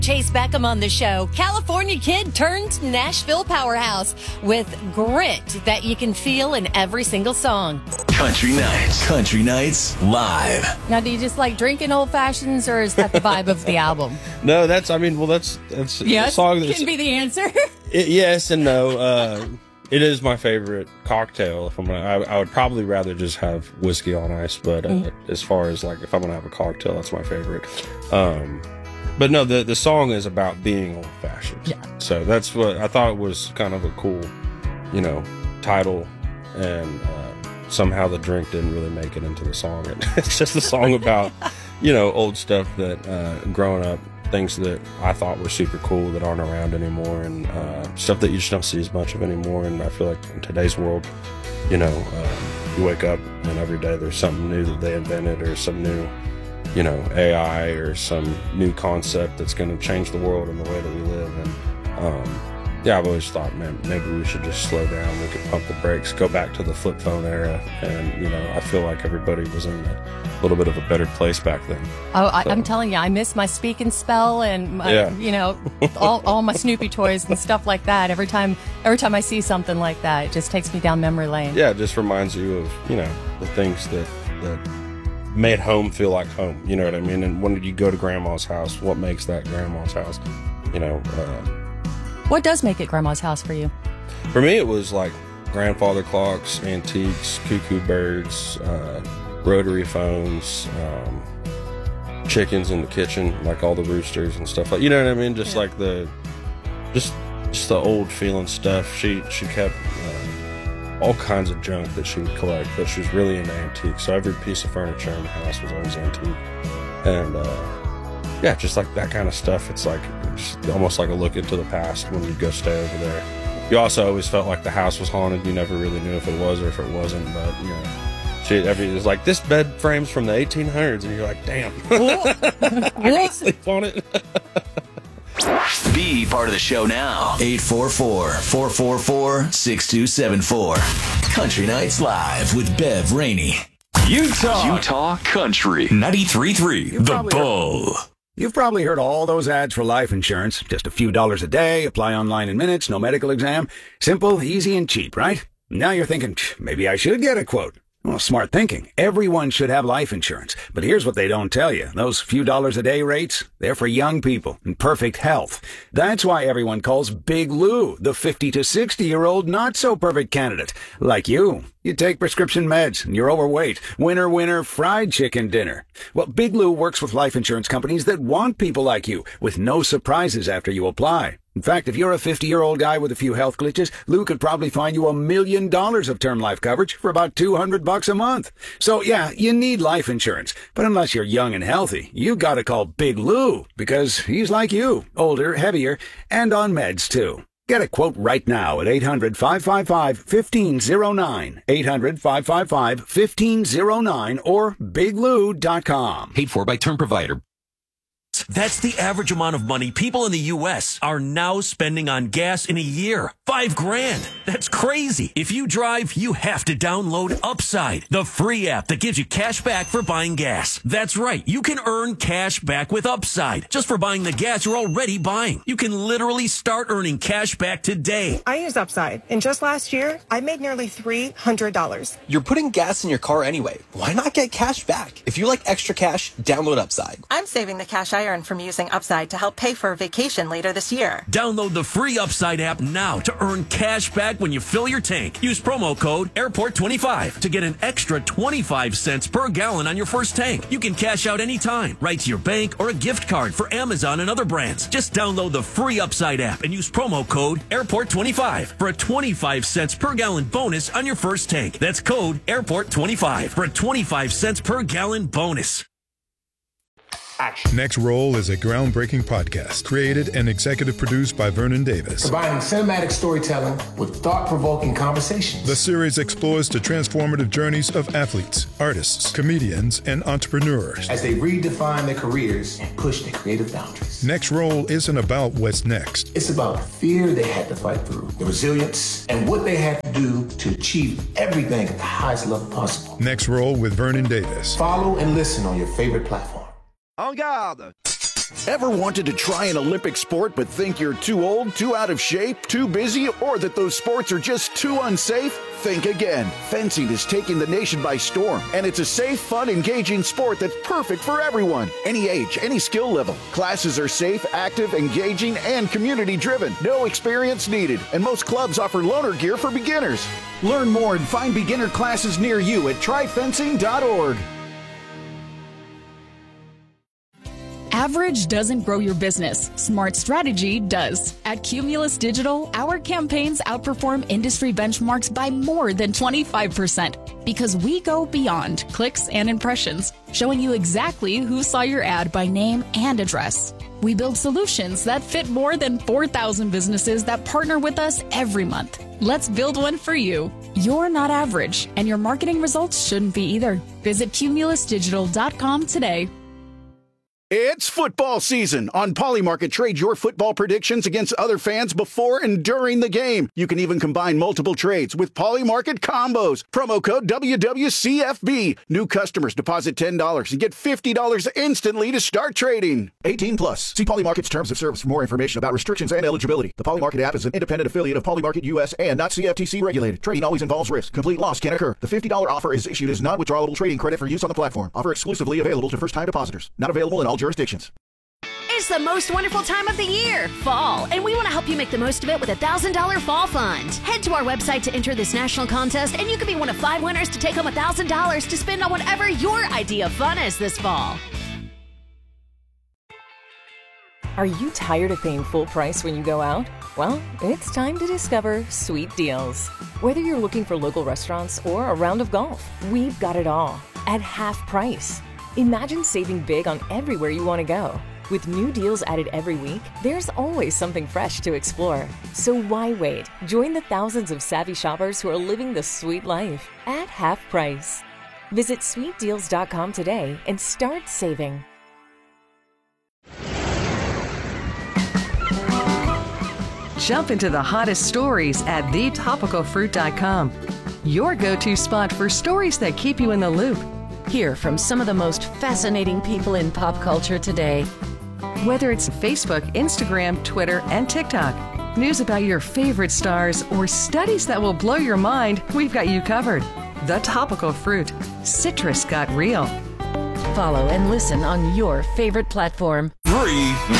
Chase Beckham on the show. California kid turned Nashville powerhouse with grit that you can feel in every single song. Country Nights Live. Now, do you just like drinking old fashions, or is that the vibe of the album? No, that's a song that's... can be the answer. Yes and no. It is my favorite cocktail. I would probably rather just have whiskey on ice, but as far as like if I'm gonna have a cocktail, that's my favorite. But no, the song is about being old fashioned. Yeah. So that's what I thought was kind of a cool, title, and somehow the drink didn't really make it into the song. It's just a song about, old stuff that growing up, things that I thought were super cool that aren't around anymore, and stuff that you just don't see as much of anymore. And I feel like in today's world, you wake up and every day there's something new that they invented, or some new, AI or some new concept that's going to change the world and the way that we live. And I've always thought, man, maybe we should just slow down. We could pump the brakes, go back to the flip phone era. And, I feel like everybody was in a little bit of a better place back then. I'm telling you, I miss my speak and spell and, all my Snoopy toys and stuff like that. Every time I see something like that, it just takes me down memory lane. Yeah, it just reminds you of, the things that made home feel like home. You know what I mean? And when you go to grandma's house, what makes that grandma's house? What does make it grandma's house for you? For me, it was like grandfather clocks, antiques, cuckoo birds, rotary phones, chickens in the kitchen, like all the roosters and stuff like, you know what I mean? Just like the old feeling stuff. She kept all kinds of junk that she would collect, but she was really into antiques. So every piece of furniture in the house was always antique. And just like that kind of stuff. It's like almost like a look into the past when you go stay over there. You also always felt like the house was haunted. You never really knew if it was or if it wasn't, but it was like, this bed frame's from the 1800s, and you're like, damn. I gotta sleep on it. Be part of the show now. 844-444-6274. Country Nights Live with Bev Rainey. Utah Country 93.3 The Bull. You've probably heard all those ads for life insurance. Just a few dollars a day, apply online in minutes, no medical exam. Simple, easy, and cheap, right? Now you're thinking, maybe I should get a quote. Well, smart thinking. Everyone should have life insurance. But here's what they don't tell you. Those few dollars a day rates, they're for young people in perfect health. That's why everyone calls Big Lou the 50 to 60-year-old not-so-perfect candidate. Like you. You take prescription meds and you're overweight. Winner, fried chicken dinner. Well, Big Lou works with life insurance companies that want people like you, with no surprises after you apply. In fact, if you're a 50-year-old guy with a few health glitches, Lou could probably find you $1 million of term life coverage for about $200 a month. So yeah, you need life insurance. But unless you're young and healthy, you gotta call Big Lou, because he's like you, older, heavier, and on meds too. Get a quote right now at 800-555-1509, 800-555-1509, or biglou.com. Paid for by term provider. That's the average amount of money people in the U.S. are now spending on gas in a year. $5,000. That's crazy. If you drive, you have to download Upside, the free app that gives you cash back for buying gas. That's right. You can earn cash back with Upside just for buying the gas you're already buying. You can literally start earning cash back today. I use Upside, and just last year, I made nearly $300. You're putting gas in your car anyway. Why not get cash back? If you like extra cash, download Upside. I'm saving the cash I earn from using Upside to help pay for a vacation later this year. Download the free Upside app now to earn cash back when you fill your tank. Use promo code AIRPORT25 to get an extra 25 cents per gallon on your first tank. You can cash out anytime, right to your bank or a gift card for Amazon and other brands. Just download the free Upside app and use promo code AIRPORT25 for a 25 cents per gallon bonus on your first tank. That's code AIRPORT25 for a 25 cents per gallon bonus. Action. Next Roll is a groundbreaking podcast created and executive produced by Vernon Davis. Combining cinematic storytelling with thought-provoking conversations. The series explores the transformative journeys of athletes, artists, comedians, and entrepreneurs as they redefine their careers and push their creative boundaries. Next Roll isn't about what's next. It's about the fear they had to fight through, the resilience, and what they had to do to achieve everything at the highest level possible. Next Roll with Vernon Davis. Follow and listen on your favorite platform. En garde! Ever wanted to try an Olympic sport but think you're too old, too out of shape, too busy, or that those sports are just too unsafe? Think again. Fencing is taking the nation by storm, and it's a safe, fun, engaging sport that's perfect for everyone. Any age, any skill level. Classes are safe, active, engaging, and community-driven. No experience needed, and most clubs offer loaner gear for beginners. Learn more and find beginner classes near you at tryfencing.org. Average doesn't grow your business. Smart strategy does. At Cumulus Digital, our campaigns outperform industry benchmarks by more than 25% because we go beyond clicks and impressions, showing you exactly who saw your ad by name and address. We build solutions that fit more than 4,000 businesses that partner with us every month. Let's build one for you. You're not average, and your marketing results shouldn't be either. Visit cumulusdigital.com today. It's football season. On Polymarket, trade your football predictions against other fans before and during the game. You can even combine multiple trades with Polymarket combos. Promo code WWCFB. New customers deposit $10 and get $50 instantly to start trading. 18 plus. See Polymarket's terms of service for more information about restrictions and eligibility. The Polymarket app is an independent affiliate of Polymarket US and not CFTC regulated. Trading always involves risk. Complete loss can occur. The $50 offer is issued as non-withdrawable trading credit for use on the platform. Offer exclusively available to first-time depositors. Not available in all jurisdictions. It's the most wonderful time of the year, fall, and we want to help you make the most of it with a $1,000 fall fund. Head to our website to enter this national contest, and you could be one of 5 winners to take home $1,000 to spend on whatever your idea of fun is this fall. Are you tired of paying full price when you go out? Well, it's time to discover Sweet Deals. Whether you're looking for local restaurants or a round of golf, we've got it all at half price. Imagine saving big on everywhere you want to go. With new deals added every week, there's always something fresh to explore. So why wait? Join the thousands of savvy shoppers who are living the sweet life at half price. Visit sweetdeals.com today and start saving. Jump into the hottest stories at thetopicalfruit.com. Your go-to spot for stories that keep you in the loop. Hear from some of the most fascinating people in pop culture today. Whether it's Facebook, Instagram, Twitter, and TikTok, news about your favorite stars, or studies that will blow your mind, we've got you covered. The Topical Fruit. Citrus got real. Follow and listen on your favorite platform. 3,